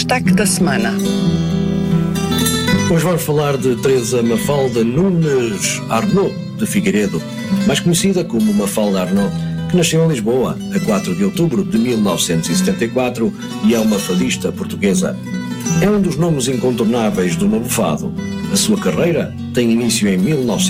destaque da semana. Hoje vamos falar de Teresa Mafalda Nunes Arnaud de Figueiredo, mais conhecida como Mafalda Arnaud, que nasceu em Lisboa a 4 de outubro de 1974 e é uma fadista portuguesa. É um dos nomes incontornáveis do novo fado. A sua carreira tem início em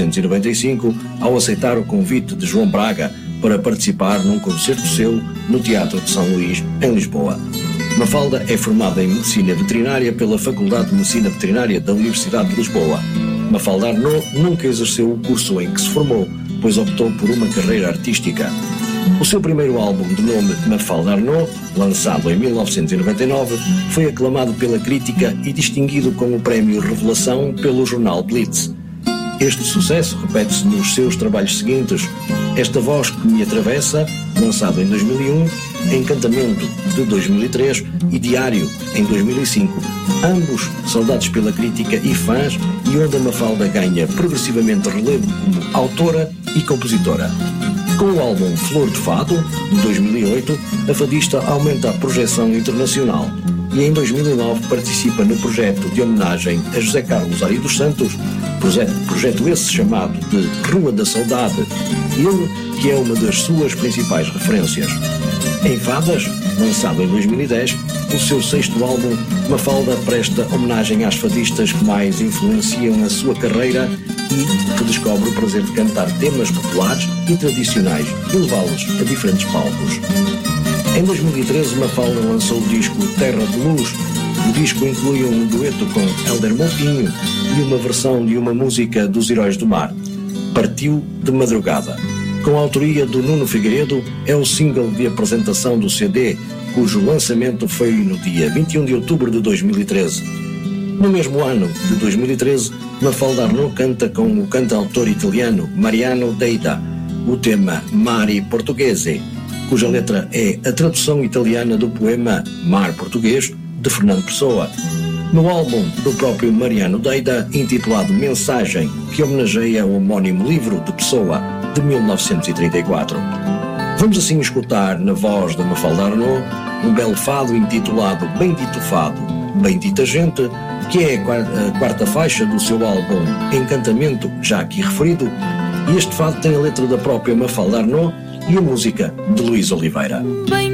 1995 ao aceitar o convite de João Braga para participar num concerto seu no Teatro de São Luís, em Lisboa. Mafalda é formada em Medicina Veterinária pela Faculdade de Medicina Veterinária da Universidade de Lisboa. Mafalda Arnaud nunca exerceu o curso em que se formou, pois optou por uma carreira artística. O seu primeiro álbum, de nome Mafalda Arnaud, lançado em 1999, foi aclamado pela crítica e distinguido com o prémio Revelação pelo jornal Blitz. Este sucesso repete-se nos seus trabalhos seguintes: Esta Voz que Me Atravessa, lançado em 2001, Encantamento, de 2003 e Diário, em 2005. Ambos saudados pela crítica e fãs, e onde a Mafalda ganha progressivamente relevo como autora e compositora. Com o álbum Flor de Fado, de 2008, a fadista aumenta a projeção internacional e em 2009 participa no projeto de homenagem a José Carlos Ari dos Santos, projeto esse chamado de Rua da Saudade, ele que é uma das suas principais referências. Em Fadas, lançado em 2010, o seu sexto álbum, Mafalda presta homenagem às fadistas que mais influenciam a sua carreira e que descobre o prazer de cantar temas populares e tradicionais e levá-los a diferentes palcos. Em 2013, Mafalda lançou o disco Terra de Luz. O disco inclui um dueto com Hélder Montinho e uma versão de uma música dos Heróis do Mar, Partiu de Madrugada. Com a autoria do Nuno Figueiredo, é o single de apresentação do CD, cujo lançamento foi no dia 21 de outubro de 2013. No mesmo ano de 2013, Mafalda Arnaud canta com o cantautor italiano Mariano Deida o tema Mari Portoghese, cuja letra é a tradução italiana do poema Mar Português, de Fernando Pessoa. No álbum do próprio Mariano Deida, intitulado Mensagem, que homenageia o homónimo livro de Pessoa, de 1934. Vamos assim escutar, na voz da Mafalda Arnaud, um belo fado intitulado Bendito Fado, Bendita Gente, que é a quarta faixa do seu álbum Encantamento, já aqui referido, e este fado tem a letra da própria Mafalda Arnaud e a música de Luís Oliveira.